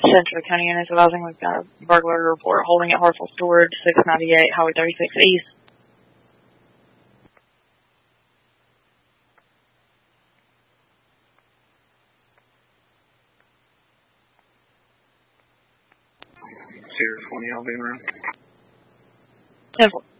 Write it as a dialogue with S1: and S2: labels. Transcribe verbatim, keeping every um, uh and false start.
S1: Central County Units advising we've got a burglary report holding at Hartsville Storage, six ninety-eight Highway thirty-six East.
S2: Sierra twenty, I'll be around.
S1: ten four.